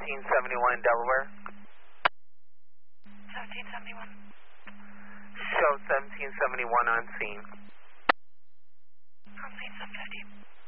1771 Delaware. 1771. Show 1771 on scene. On scene 750.